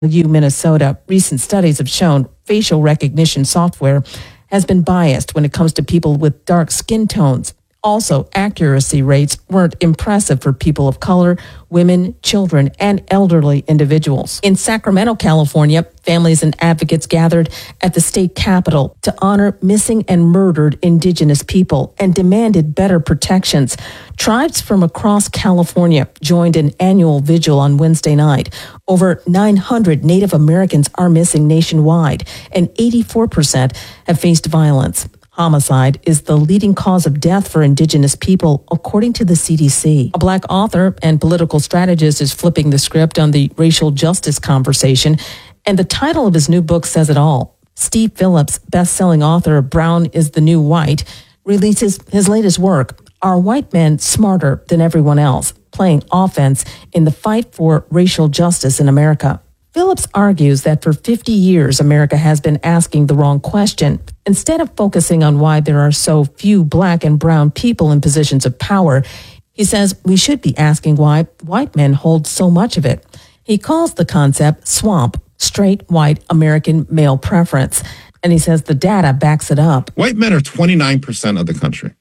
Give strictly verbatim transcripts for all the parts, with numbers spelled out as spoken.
U, Minnesota, recent studies have shown facial recognition software has been biased when it comes to people with dark skin tones. Also, accuracy rates weren't impressive for people of color, women, children, and elderly individuals. In Sacramento, California, families and advocates gathered at the state capitol to honor missing and murdered indigenous people and demanded better protections. Tribes from across California joined an annual vigil on Wednesday night. Over nine hundred Native Americans are missing nationwide, and eighty-four percent have faced violence. Homicide is the leading cause of death for indigenous people, according to the C D C. A black author and political strategist is flipping the script on the racial justice conversation, and the title of his new book says it all. Steve Phillips, best-selling author of Brown is the New White, releases his latest work, Are White Men Smarter Than Everyone Else? Playing Offense in the Fight for Racial Justice in America. Phillips argues that for fifty years, America has been asking the wrong question. Instead of focusing on why there are so few black and brown people in positions of power, he says we should be asking why white men hold so much of it. He calls the concept SWAMP, straight white American male preference, and he says the data backs it up. White men are twenty-nine percent of the country,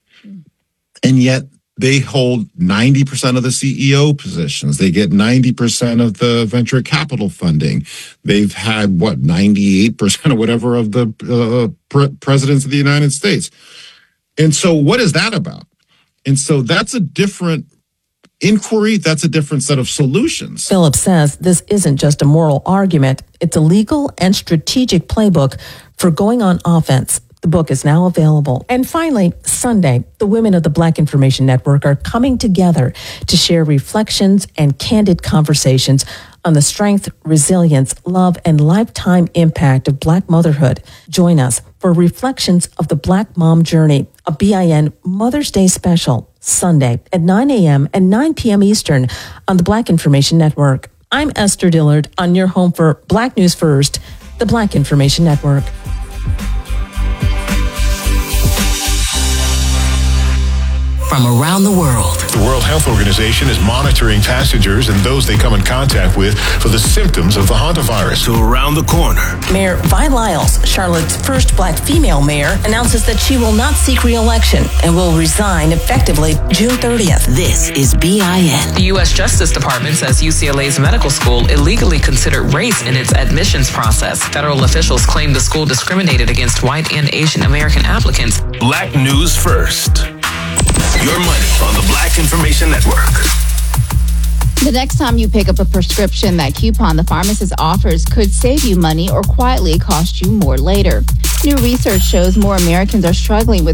and yet they hold ninety percent of the C E O positions. They get ninety percent of the venture capital funding. They've had, what, ninety-eight percent or whatever of the uh, pre- presidents of the United States. And so what is that about? And so that's a different inquiry. That's a different set of solutions. Phillips says this isn't just a moral argument. It's a legal and strategic playbook for going on offense. The book is now available. And finally, Sunday, the women of the Black Information Network are coming together to share reflections and candid conversations on the strength, resilience, love, and lifetime impact of Black motherhood. Join us for Reflections of the Black Mom Journey, a B I N Mother's Day special, Sunday at nine a.m. and nine p.m. Eastern on the Black Information Network. I'm Esther Dillard on your home for Black News First, the Black Information Network. From around the world. The World Health Organization is monitoring passengers and those they come in contact with for the symptoms of the hantavirus. To around the corner. Mayor Vi Lyles, Charlotte's first black female mayor, announces that she will not seek re-election and will resign effectively June thirtieth. This is B I N. The U S Justice Department says U C L A's medical school illegally considered race in its admissions process. Federal officials claim the school discriminated against white and Asian American applicants. Black News First. Your money on the Black Information Network. The next time you pick up a prescription, that coupon the pharmacist offers could save you money or quietly cost you more later. New research shows more Americans are struggling with